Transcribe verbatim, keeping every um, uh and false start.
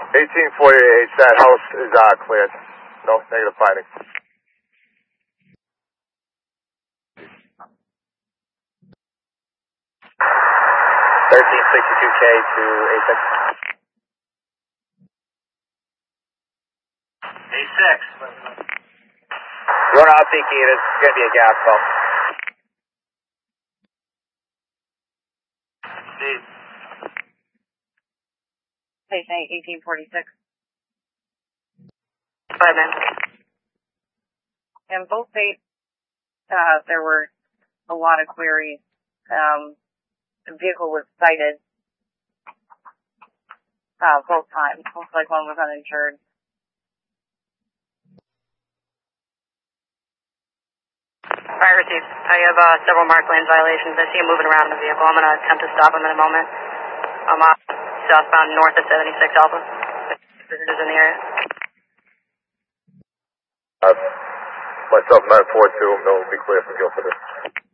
eighteen forty-eight, that house is uh, cleared. No negative findings. thirteen sixty-two K to A six. A six. You want to update key, there's going to be a gas call. Steve. Station eight, eighteen forty-six. Five man. In both states, uh, there were a lot of queries. Um, the vehicle was cited, uh, both times. Looks like one was uninsured. Fire received. I have uh, several marked lanes violations. I see him moving around in the vehicle. I'm going to attempt to stop him in a moment. I'm uh, southbound north of seventy-six Alpha. Visitors in the area. Uh, myself, nine four two, no, will be clear from Guilford.